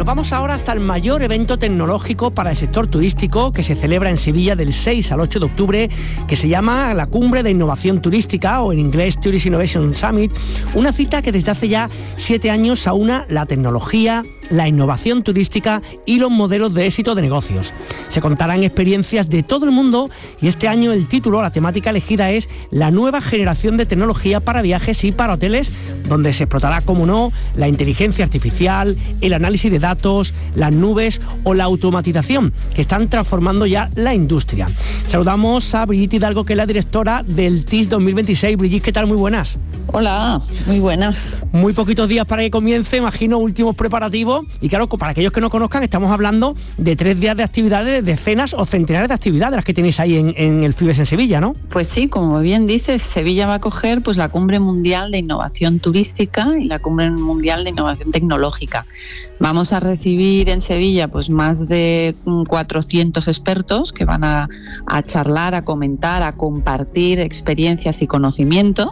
nos vamos ahora hasta el mayor evento tecnológico para el sector turístico que se celebra en Sevilla del 6 al 8 de octubre, que se llama la Cumbre de Innovación Turística, o en inglés Tourist Innovation Summit, una cita que desde hace ya 7 años aúna la tecnología, la innovación turística y los modelos de éxito de negocios. Se contarán experiencias de todo el mundo y este año el título, la temática elegida es la nueva generación de tecnología para viajes y para hoteles, donde se explotará, como no, la inteligencia artificial, el análisis de datos, las nubes o la automatización, que están transformando ya la industria. Saludamos a Brigitte Hidalgo, que es la directora del TIS 2026. Brigitte, ¿qué tal? Muy buenas. Hola, muy buenas. Muy poquitos días para que comience, imagino, últimos preparativos. Y claro, para aquellos que no conozcan, estamos hablando de 3 días de actividades, decenas o centenares de actividades las que tenéis ahí en el FIBES en Sevilla, ¿no? Pues sí, como bien dices, Sevilla va a acoger pues la Cumbre Mundial de Innovación Turística y la Cumbre Mundial de Innovación Tecnológica. Vamos a recibir en Sevilla pues más de 400 expertos que van a charlar, a comentar, a compartir experiencias y conocimiento.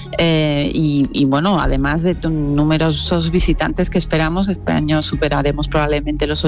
Y bueno, además de numerosos visitantes que esperamos, este año superaremos probablemente los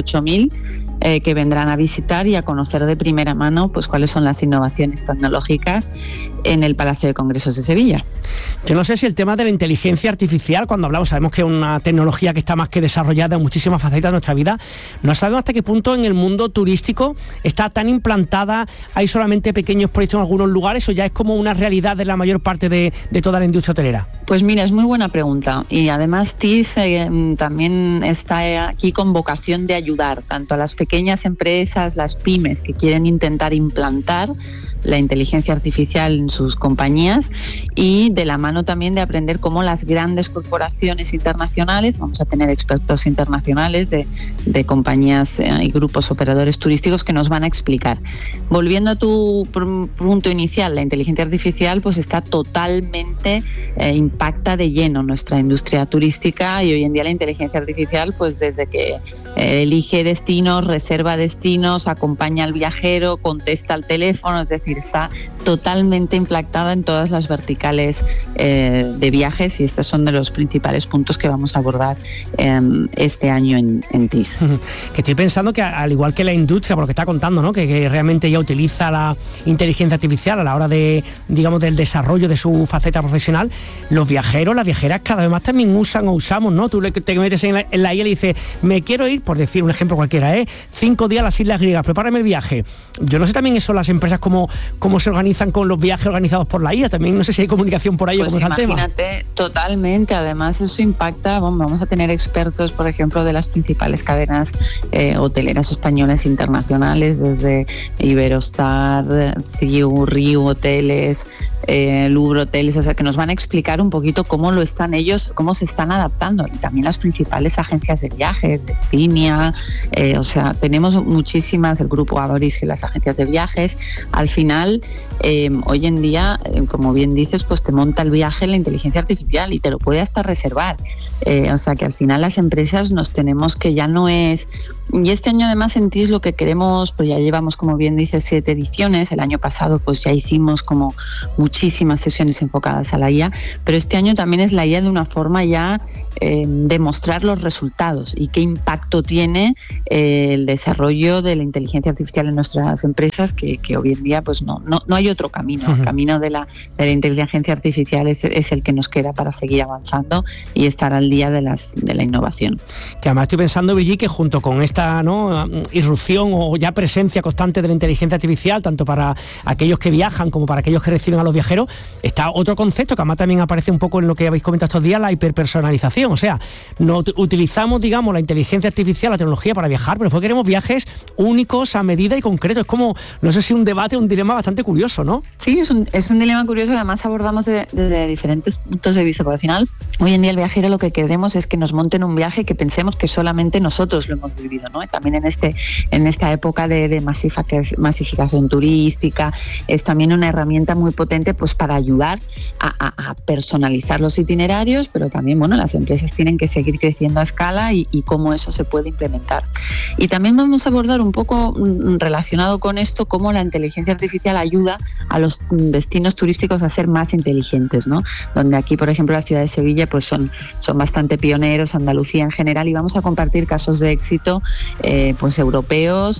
8.000 que vendrán a visitar y a conocer de primera mano pues cuáles son las innovaciones tecnológicas en el Palacio de Congresos de Sevilla. Yo no sé si el tema de la inteligencia artificial, cuando hablamos, sabemos que es una tecnología que está más que desarrollada en muchísimas facetas de nuestra vida, no sabemos hasta qué punto en el mundo turístico está tan implantada, hay solamente pequeños proyectos en algunos lugares o ya es como una realidad de la mayor parte de toda la industria hotelera. Pues mira, es muy buena pregunta y además TIS también está aquí con vocación de ayudar tanto a las pequeñas empresas, las pymes que quieren intentar implantar la inteligencia artificial en sus compañías y de la mano también de aprender cómo las grandes corporaciones internacionales, vamos a tener expertos internacionales de compañías y grupos operadores turísticos que nos van a explicar. Volviendo a tu punto inicial, la inteligencia artificial pues está totalmente impacta de lleno nuestra industria turística y hoy en día la inteligencia artificial pues desde que elige destinos, reserva destinos, acompaña al viajero, contesta al teléfono, es decir, está totalmente implantada en todas las verticales de viajes y estos son de los principales puntos que vamos a abordar este año en TIS. Que estoy pensando que al igual que la industria, por lo que está contando, ¿no? que realmente ya utiliza la inteligencia artificial a la hora de, digamos, del desarrollo de su faceta profesional, los viajeros, las viajeras cada vez más también usamos, ¿no? Tú te metes en la isla y dices, me quiero ir, por decir un ejemplo cualquiera, 5 días a las Islas Griegas, prepárame el viaje. Yo no sé también eso, las empresas cómo se organizan con los viajes organizados por la IA, también no sé si hay comunicación por ahí. Pues imagínate, totalmente, además eso impacta, vamos a tener expertos, por ejemplo, de las principales cadenas hoteleras españolas internacionales, desde Iberostar, Riu Hoteles, Louvre Hoteles, o sea que nos van a explicar un poquito cómo lo están ellos, cómo se están adaptando y también las principales agencias de viajes, Destinia, o sea, tenemos muchísimas, el grupo Aboris y las agencias de viajes. Al final, hoy en día, como bien dices, pues te monta el viaje en la inteligencia artificial y te lo puede hasta reservar. O sea que al final las empresas nos tenemos que ya no es... Y este año además en TIS lo que queremos, pues ya llevamos, como bien dices, 7 ediciones. El año pasado pues ya hicimos como muchísimas sesiones enfocadas a la IA, pero este año también es la IA de una forma ya de mostrar los resultados y qué impacto tiene el desarrollo de la inteligencia artificial en nuestras empresas, que hoy en día pues no hay otro camino. El camino de la inteligencia artificial es el que nos queda para seguir avanzando y estar al día de la innovación. Que además estoy pensando, Brigitte, que junto con esta irrupción o ya presencia constante de la inteligencia artificial, tanto para aquellos que viajan como para aquellos que reciben a los viajeros, está otro concepto que además también aparece un poco en lo que habéis comentado estos días, la hiperpersonalización. O sea, no utilizamos, digamos, la inteligencia artificial, la tecnología para viajar, pero después queremos viajes únicos, a medida y concretos. Es como, no sé si un debate, un dilema bastante curioso, ¿no? Sí, es un dilema curioso que además abordamos desde diferentes puntos de vista, porque al final, hoy en día el viajero lo que queremos es que nos monten un viaje que pensemos que solamente nosotros lo hemos vivido, ¿no? Y también en esta época de masificación turística, es también una herramienta muy potente pues para ayudar a personalizar los itinerarios, pero también, bueno, las empresas tienen que seguir creciendo a escala y cómo eso se puede implementar. Y también vamos a abordar un poco relacionado con esto, cómo la inteligencia artificial ayuda a los destinos turísticos a ser más inteligentes, ¿no? Donde aquí, por ejemplo, la ciudad de Sevilla pues son bastante pioneros, Andalucía en general, y vamos a compartir casos de éxito pues europeos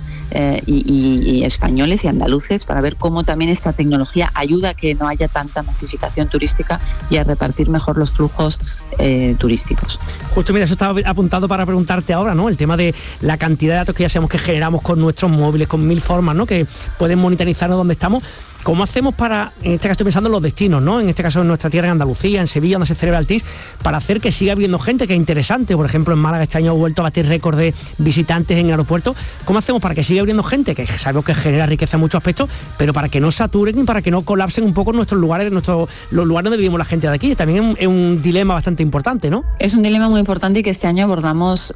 y españoles y andaluces para ver cómo también esta tecnología ayuda a que no haya tanta masificación turística y a repartir mejor los flujos turísticos. Justo, mira, eso estaba apuntado para preguntarte ahora, ¿no? El tema de la cantidad de datos que ya sabemos que generamos con nuestros móviles, con 1000 formas, ¿no? Que pueden monitorizarnos dónde estamos. ¿Cómo hacemos para, en este caso estoy pensando en los destinos, ¿no? En este caso en nuestra tierra, en Andalucía, en Sevilla, donde se celebra el TIS, para hacer que siga habiendo gente que es interesante? Por ejemplo, en Málaga este año ha vuelto a batir récord de visitantes en el aeropuerto. ¿Cómo hacemos para que siga habiendo gente, que sabemos que genera riqueza en muchos aspectos, pero para que no saturen y para que no colapsen un poco nuestros lugares, los lugares donde vivimos la gente de aquí? También es un dilema bastante importante, ¿no? Es un dilema muy importante y que este año abordamos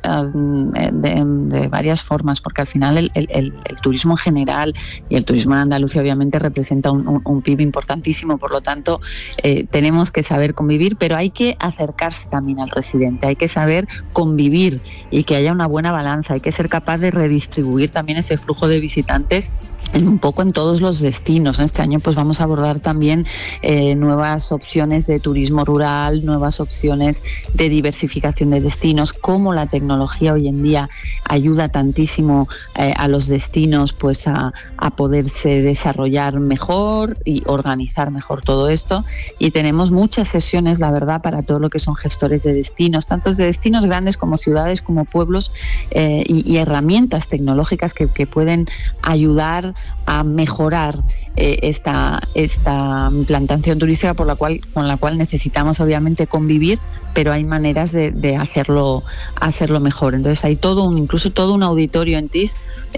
de varias formas, porque al final el turismo en general y el turismo en Andalucía obviamente representa un PIB importantísimo, por lo tanto tenemos que saber convivir, pero hay que acercarse también al residente, hay que saber convivir y que haya una buena balanza, hay que ser capaz de redistribuir también ese flujo de visitantes un poco en todos los destinos. Este año pues vamos a abordar también nuevas opciones de turismo rural, nuevas opciones de diversificación de destinos, cómo la tecnología hoy en día ayuda tantísimo a los destinos pues a poderse desarrollar mejor y organizar mejor todo esto, y tenemos muchas sesiones, la verdad, para todo lo que son gestores de destinos, tanto de destinos grandes como ciudades, como pueblos, y herramientas tecnológicas que pueden ayudar a mejorar esta implantación turística con la cual necesitamos obviamente convivir, pero hay maneras de hacerlo mejor. Entonces hay incluso todo un auditorio en TIS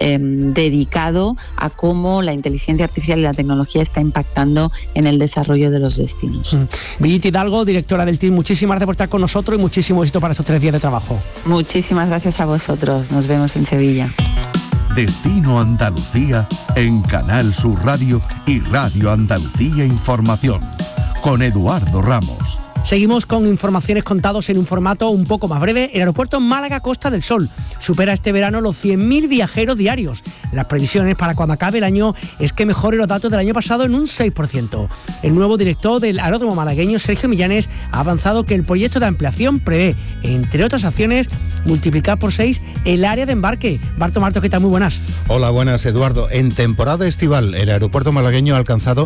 dedicado a cómo la inteligencia artificial y la tecnología está impactando en el desarrollo de los destinos. Brigitte Hidalgo, directora del TIS, muchísimas gracias por estar con nosotros y muchísimo éxito para estos 3 días de trabajo. Muchísimas gracias a vosotros. Nos vemos en Sevilla. Destino Andalucía en Canal Sur Radio y Radio Andalucía Información, con Eduardo Ramos. Seguimos con informaciones contados en un formato un poco más breve. El aeropuerto Málaga Costa del Sol supera este verano los 100.000 viajeros diarios. Las previsiones para cuando acabe el año es que mejore los datos del año pasado en un 6%. El nuevo director del aeródromo malagueño, Sergio Millanes, ha avanzado que el proyecto de ampliación prevé, entre otras acciones, multiplicar por 6 el área de embarque. Marto, ¿qué tal? Muy buenas. Hola, buenas, Eduardo. En temporada estival, el aeropuerto malagueño ha alcanzado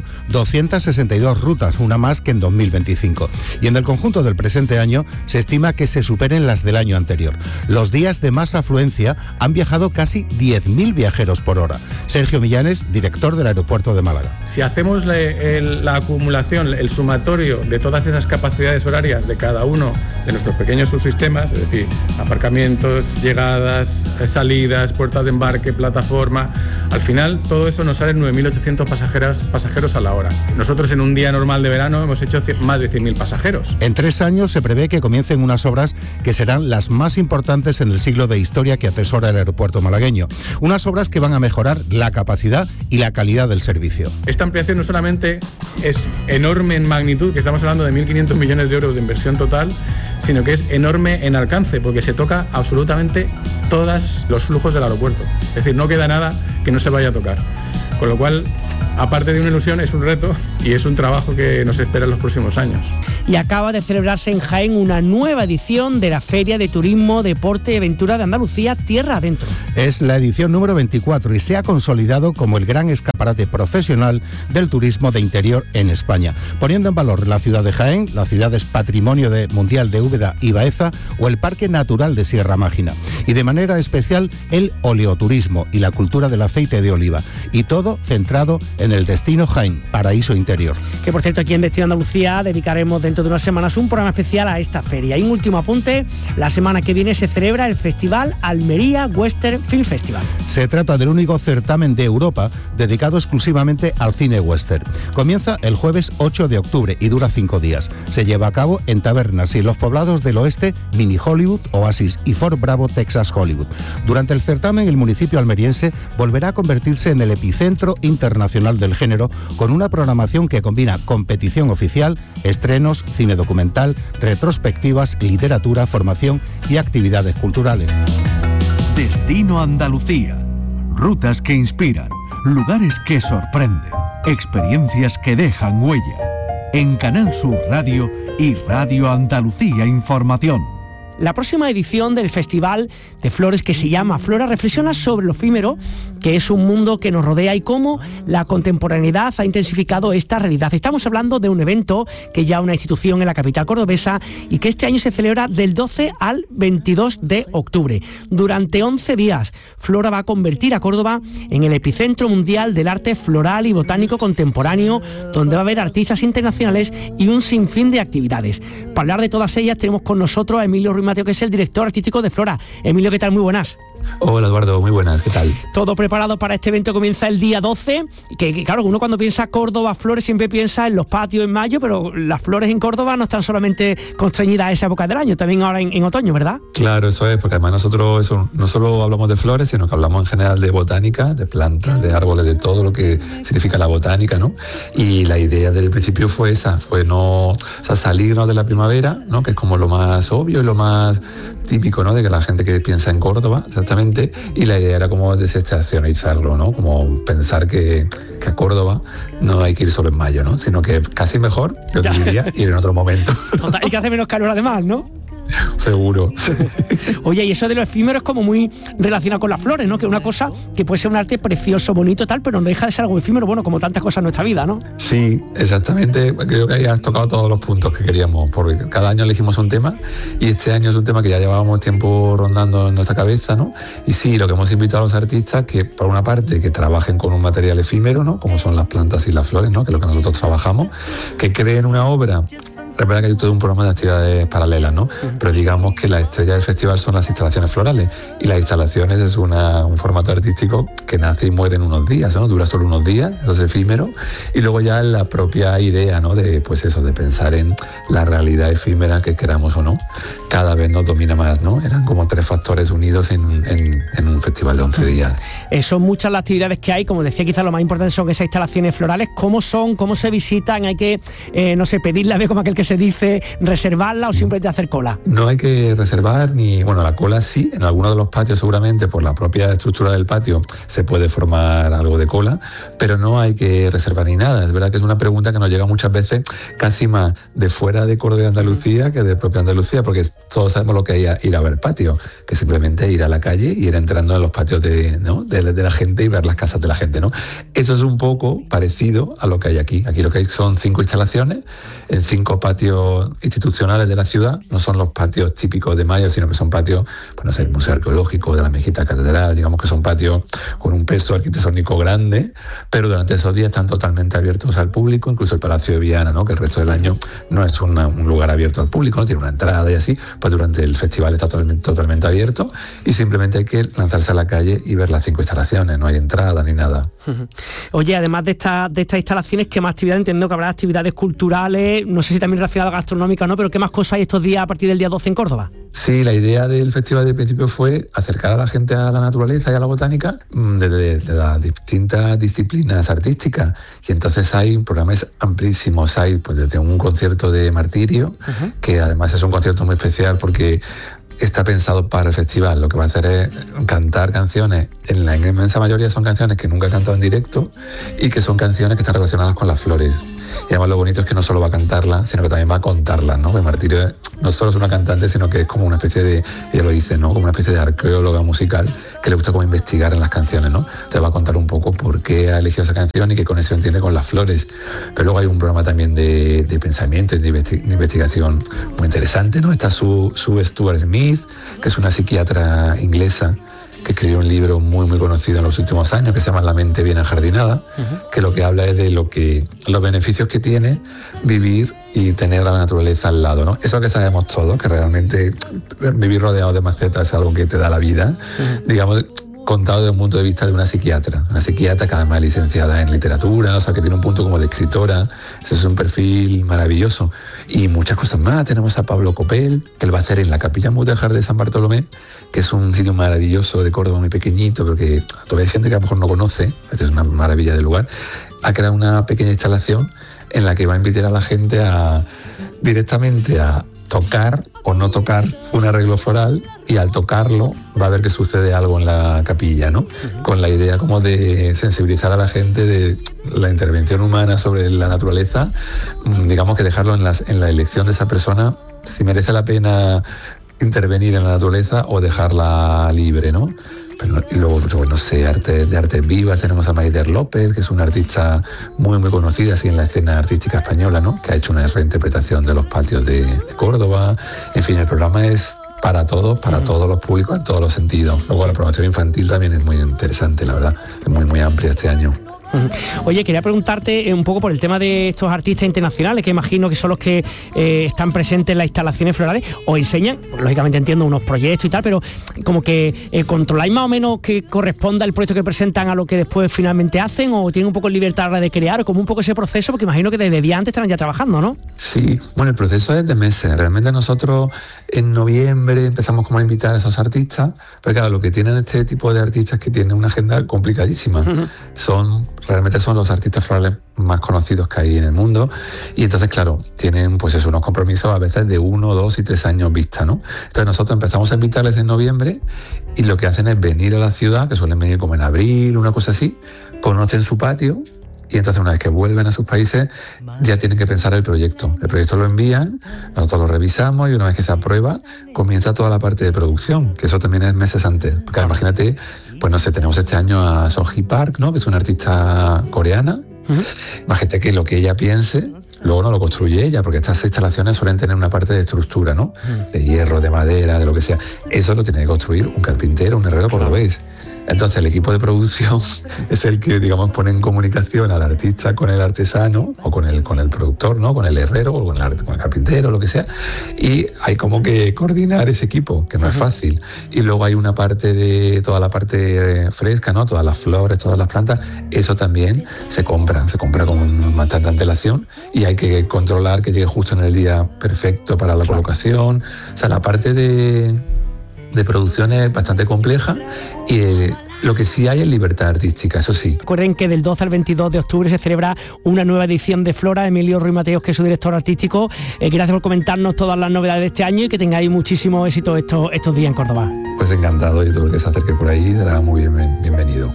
262 rutas, una más que en 2025. Y en el conjunto del presente año se estima que se superen las del año anterior. Los días de más afluencia han viajado casi 10.000 viajeros por hora. Sergio Millanes, director del aeropuerto de Málaga. Si hacemos la acumulación, el sumatorio de todas esas capacidades horarias de cada uno de nuestros pequeños subsistemas, es decir, aparcamientos, llegadas, salidas, puertas de embarque, plataforma, al final todo eso nos salen 9.800 pasajeros a la hora. Nosotros en un día normal de verano hemos hecho más de 100.000 pasajeros. En 3 años se prevé que comiencen unas obras que serán las más importantes en el siglo de historia que atesora el aeropuerto malagueño. Unas obras que van a mejorar la capacidad y la calidad del servicio. Esta ampliación no solamente es enorme en magnitud, que estamos hablando de 1.500 millones de euros de inversión total, sino que es enorme en alcance, porque se toca absolutamente todos los flujos del aeropuerto. Es decir, no queda nada que no se vaya a tocar. Con lo cual, aparte de una ilusión, es un reto y es un trabajo que nos espera en los próximos años. Y acaba de celebrarse en Jaén una nueva edición de la Feria de Turismo, Deporte y Aventura de Andalucía, Tierra Adentro. Es la edición número 24 y se ha consolidado como el gran escaparate profesional del turismo de interior en España, poniendo en valor la ciudad de Jaén, las ciudades Patrimonio Mundial de Úbeda y Baeza o el Parque Natural de Sierra Mágina. Y de manera especial el oleoturismo y la cultura del aceite de oliva. Y todo centrado en el destino Jaén, paraíso interior. Que por cierto, aquí en Destino Andalucía dedicaremos dentro de unas semanas un programa especial a esta feria. Y un último apunte, la semana que viene se celebra el Festival Almería Western Film Festival. Se trata del único certamen de Europa dedicado exclusivamente al cine western. Comienza el jueves 8 de octubre y dura 5 días. Se lleva a cabo en tabernas y en los poblados del oeste, Mini Hollywood, Oasis y Fort Bravo, Texas Hollywood. Durante el certamen, el municipio almeriense volverá a convertirse en el epicentro internacional del género, con una programación que combina competición oficial, estrenos, cine documental, retrospectivas, literatura, formación y actividades culturales. Destino Andalucía. Rutas que inspiran, lugares que sorprenden. experiencias que dejan huella. En Canal Sur Radio y Radio Andalucía Información. La próxima edición del Festival de Flores, que se llama Flora, reflexiona sobre lo efímero, que es un mundo que nos rodea, y cómo la contemporaneidad ha intensificado esta realidad. Estamos hablando de un evento que ya es una institución en la capital cordobesa y que este año se celebra del 12 al 22 de octubre. Durante 11 días, Flora va a convertir a Córdoba en el epicentro mundial del arte floral y botánico contemporáneo, donde va a haber artistas internacionales y un sinfín de actividades. Para hablar de todas ellas tenemos con nosotros a Emilio Ruiz Mateo, que es el director artístico de Flora. Emilio, ¿qué tal? Muy buenas. Hola Eduardo, muy buenas, ¿qué tal? Todo preparado para este evento que comienza el día 12, que claro, uno cuando piensa Córdoba, flores, siempre piensa en los patios en mayo, pero las flores en Córdoba no están solamente constreñidas a esa época del año, también ahora en otoño, ¿verdad? Claro, eso es, porque además nosotros no solo hablamos de flores, sino que hablamos en general de botánica, de plantas, de árboles, de todo lo que significa la botánica, ¿no? Y la idea desde el principio fue esa, salirnos de la primavera, ¿no? Que es como lo más obvio y lo más típico, ¿no? De que la gente que piensa en Córdoba, exactamente, y la idea era como desestacionalizarlo, ¿no? Como pensar que a Córdoba no hay que ir solo en mayo, ¿no? Sino que casi mejor, yo te diría, ir en otro momento. Total, y que hace menos calor además, ¿no? Seguro. Oye, y eso de lo efímero es como muy relacionado con las flores, ¿no? Que es una cosa que puede ser un arte precioso, bonito, tal, pero no deja de ser algo efímero, bueno, como tantas cosas en nuestra vida, ¿no? Sí, exactamente. Creo que ahí has tocado todos los puntos que queríamos, porque cada año elegimos un tema y este año es un tema que ya llevábamos tiempo rondando en nuestra cabeza, ¿no? Y sí, lo que hemos invitado a los artistas, que por una parte que trabajen con un material efímero, ¿no? Como son las plantas y las flores, ¿no? Que es lo que nosotros trabajamos, que creen una obra. Es verdad que hay todo un programa de actividades paralelas, ¿no? Pero digamos que la estrella del festival son las instalaciones florales, y las instalaciones es un formato artístico que nace y muere en unos días, ¿no? Dura solo unos días, eso es efímero, y luego ya la propia idea, ¿no? De pensar en la realidad efímera, que queramos o no, cada vez nos domina más, ¿no? Eran como 3 factores unidos en un festival de 11 días. Son muchas las actividades que hay, como decía, quizás lo más importante son esas instalaciones florales. ¿Cómo son? ¿Cómo se visitan? ¿Hay que, pedirla, como aquel que se dice, reservarla o simplemente hacer cola? No hay que reservar la cola sí, en algunos de los patios seguramente por la propia estructura del patio se puede formar algo de cola, pero no hay que reservar ni nada. Es verdad que es una pregunta que nos llega muchas veces casi más de fuera de Córdoba y Andalucía que de propia Andalucía, porque todos sabemos lo que es ir a ver patio, que simplemente ir a la calle y ir entrando en los patios de la gente y ver las casas de la gente, ¿no? Eso es un poco parecido a lo que hay aquí. Aquí lo que hay son 5 instalaciones en 5 patios institucionales de la ciudad. No son los patios típicos de mayo, sino que son patios, el Museo Arqueológico de la Mezquita Catedral, digamos que son patios con un peso arquitectónico grande, pero durante esos días están totalmente abiertos al público, incluso el Palacio de Viana, ¿no? Que el resto del año no es un lugar abierto al público, no tiene una entrada y así, pues durante el festival está totalmente abierto, y simplemente hay que lanzarse a la calle y ver las 5 instalaciones, no hay entrada ni nada. Oye, además de estas instalaciones, ¿qué más actividades? Entiendo que habrá actividades culturales, no sé si también relacionadas a gastronómica, ¿no? Pero ¿qué más cosas hay estos días a partir del día 12 en Córdoba? Sí, la idea del festival de principio fue acercar a la gente a la naturaleza y a la botánica desde las distintas disciplinas artísticas, y entonces hay programas amplísimos. Hay desde un concierto de Martirio, que además es un concierto muy especial porque está pensado para el festival. Lo que va a hacer es cantar canciones, en la inmensa mayoría son canciones que nunca he cantado en directo y que son canciones que están relacionadas con las flores. Y además lo bonito es que no solo va a cantarla, sino que también va a contarla, ¿no? Porque Martirio no solo es una cantante, sino que es como una especie de, ella lo dice, ¿no? Como una especie de arqueóloga musical que le gusta como investigar en las canciones, ¿no? Entonces va a contar un poco por qué ha elegido esa canción y qué conexión tiene con las flores. Pero luego hay un programa también de pensamiento y de investigación muy interesante, ¿no? Está Sue Stuart Smith, que es una psiquiatra inglesa que escribió un libro muy muy conocido en los últimos años que se llama La mente bien ajardinada, que lo que habla es de los beneficios que tiene vivir y tener la naturaleza al lado, ¿no? Eso que sabemos todos, que realmente vivir rodeado de macetas es algo que te da la vida, digamos, contado desde un punto de vista de una psiquiatra que además es licenciada en literatura, o sea, que tiene un punto como de escritora. Ese es un perfil maravilloso. Y muchas cosas más. Tenemos a Pablo Copel, que él va a hacer en la Capilla Mudéjar de San Bartolomé, que es un sitio maravilloso de Córdoba, muy pequeñito, pero que todavía hay gente que a lo mejor no conoce. Esta es una maravilla de lugar. Ha creado una pequeña instalación en la que va a invitar a la gente a directamente a tocar o no tocar un arreglo floral, y al tocarlo va a ver que sucede algo en la capilla, ¿no? Con la idea como de sensibilizar a la gente de la intervención humana sobre la naturaleza, digamos que dejarlo en la elección de esa persona, si merece la pena intervenir en la naturaleza o dejarla libre, ¿no? Pero, y luego, pues, no sé, de artes vivas, tenemos a Maider López, que es una artista muy muy conocida así en la escena artística española, ¿no? Que ha hecho una reinterpretación de los patios de Córdoba. En fin, el programa es para todos los públicos, en todos los sentidos. Luego la programación infantil también es muy interesante, la verdad, es muy muy amplia este año. Oye, quería preguntarte un poco por el tema de estos artistas internacionales, que imagino que son los que están presentes en las instalaciones florales, o enseñan, lógicamente entiendo, unos proyectos y tal, pero como que controláis más o menos que corresponda el proyecto que presentan a lo que después finalmente hacen, o tienen un poco libertad de crear, o como un poco ese proceso, porque imagino que desde día antes estarán ya trabajando, ¿no? Sí, bueno, el proceso es de meses. Realmente nosotros en noviembre empezamos como a invitar a esos artistas, pero claro, lo que tienen este tipo de artistas es que tienen una agenda complicadísima. Realmente son los artistas florales más conocidos que hay en el mundo, y entonces, claro, tienen pues unos compromisos a veces de 1, 2 y 3 años vista, ¿no? Entonces nosotros empezamos a invitarles en noviembre, y lo que hacen es venir a la ciudad, que suelen venir como en abril, una cosa así, conocen su patio, y entonces una vez que vuelven a sus países ya tienen que pensar el proyecto. El proyecto lo envían, nosotros lo revisamos, y una vez que se aprueba comienza toda la parte de producción, que eso también es meses antes. Porque imagínate, pues no sé, tenemos este año a Sohee Park, ¿no? Que es una artista coreana. Imagínate que lo que ella piense luego no lo construye ella, porque estas instalaciones suelen tener una parte de estructura, ¿no? De hierro, de madera, de lo que sea. Eso lo tiene que construir un carpintero, un herrero cordobés. Entonces el equipo de producción es el que, digamos, pone en comunicación al artista con el artesano, o con el productor, ¿no? Con el herrero o con el carpintero, lo que sea. Y hay como que coordinar ese equipo, que no es fácil. Y luego hay una parte de toda la parte fresca, ¿no? Todas las flores, todas las plantas. Eso también se compra con bastante antelación, y hay que controlar que llegue justo en el día perfecto para la colocación. O sea, la parte de producción es bastante compleja, y lo que sí hay es libertad artística, eso sí. Recuerden que del 12 al 22 de octubre se celebra una nueva edición de Flora. Emilio Ruiz Mateos, que es su director artístico, gracias por comentarnos todas las novedades de este año, y que tengáis muchísimo éxito estos días en Córdoba. Pues encantado, y todo el que se acerque por ahí será muy bienvenido.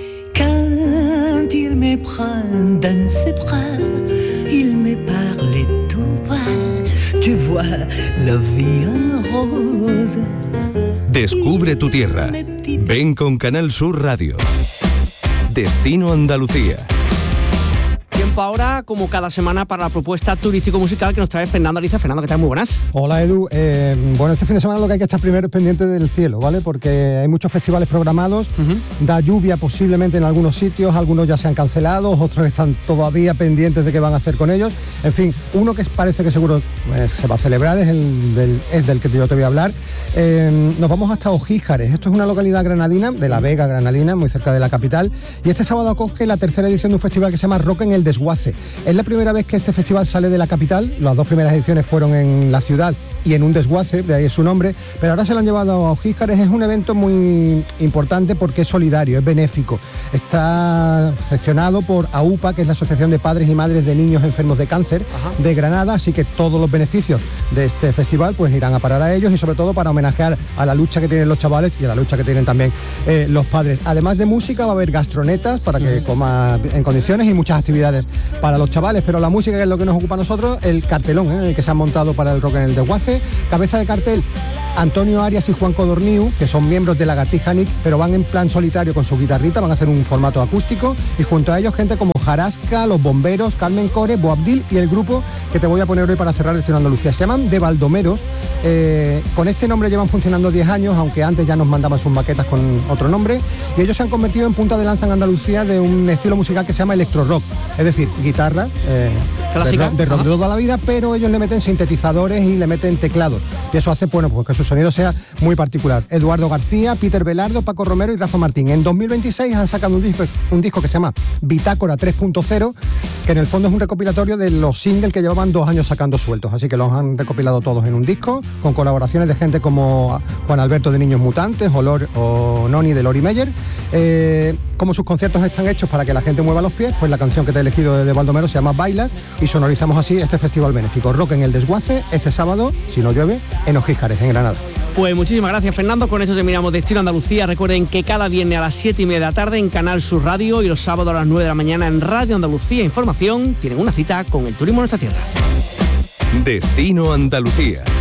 Quand il me prend dans ses bras, il me parle tout bas, tu vois la vie en rose. Descubre tu tierra. Ven con Canal Sur Radio. Destino Andalucía. Tiempo ahora, como cada semana, para la propuesta turístico-musical que nos trae Fernando Ariza. Fernando, ¿qué tal? Muy buenas. Hola, Edu. Bueno, este fin de semana lo que hay que estar primero es pendiente del cielo, ¿vale? Porque hay muchos festivales programados, da lluvia posiblemente en algunos sitios, algunos ya se han cancelado, otros están todavía pendientes de qué van a hacer con ellos. En fin, uno que parece que seguro se va a celebrar es del que yo te voy a hablar. Nos vamos hasta Ojíjares. Esto es una localidad granadina, de La Vega granadina, muy cerca de la capital, y este sábado acoge la tercera edición de un festival que se llama Rock en el Desguace. Es la primera vez que este festival sale de la capital. Las dos primeras ediciones fueron en la ciudad y en un desguace, de ahí es su nombre, pero ahora se lo han llevado a Ojíjares. Es un evento muy importante porque es solidario, es benéfico. Está gestionado por AUPA, que es la Asociación de Padres y Madres de Niños Enfermos de Cáncer de Granada, así que todos los beneficios de este festival pues irán a parar a ellos, y sobre todo para homenajear a la lucha que tienen los chavales y a la lucha que tienen también los padres. Además de música, va a haber gastronetas para que coma en condiciones, y muchas actividades para los chavales, pero la música, que es lo que nos ocupa a nosotros, el cartelón en el que se han montado para el Rock en el Desguace. Cabeza de cartel, Antonio Arias y Juan Codorniu, que son miembros de Lagartija Nick, pero van en plan solitario con su guitarrita, van a hacer un formato acústico, y junto a ellos gente como Jarasca, Los Bomberos, Carmen Core, Boabdil y el grupo que te voy a poner hoy para cerrar Destino Andalucía. Se llaman De Baldomeros. Con este nombre llevan funcionando 10 años, aunque antes ya nos mandaban sus maquetas con otro nombre, y ellos se han convertido en punta de lanza en Andalucía de un estilo musical que se llama electro rock, es decir, guitarra de rock de toda la vida, pero ellos le meten sintetizadores y le meten teclados, y eso hace, bueno, pues que su sonido sea muy particular. Eduardo García, Peter Velardo, Paco Romero y Rafa Martín. En 2026 han sacado un disco que se llama Bitácora 3x, 3.0, que en el fondo es un recopilatorio de los singles que llevaban 2 años sacando sueltos, así que los han recopilado todos en un disco, con colaboraciones de gente como Juan Alberto de Niños Mutantes o Noni de Lori Meyer. Como sus conciertos están hechos para que la gente mueva los pies, pues la canción que te he elegido de Baldomero se llama Bailas, y sonorizamos así este festival benéfico Rock en el Desguace, este sábado, si no llueve, en Ojíjares, en Granada. Pues muchísimas gracias, Fernando. Con eso terminamos Destino Andalucía. Recuerden que cada viernes a las 7:30 de la tarde en Canal Sur Radio y los sábados a las 9 de la mañana en Radio Andalucía Información tienen una cita con el turismo en nuestra tierra. Destino Andalucía.